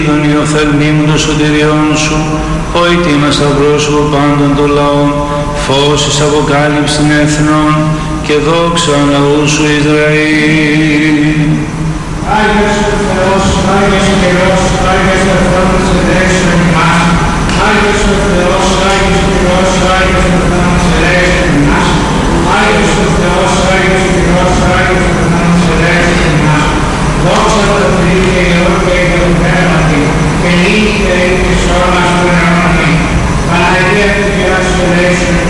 Τον Υιοθελμίμου των σωτηριών σου, ο ητήμας αυρόσωπο πάντων των λαών, φως εις αποκάλυψην εθνών και δόξα λαού σου Ισραήλ. Άγιος ο Θεός, Άγιος ο Θεός, Άγιος ο Θεός της εδραίξεων ημάς, Άγιος ο Θεός, Άγιος ο Θεός, Άγιος ο Θεός.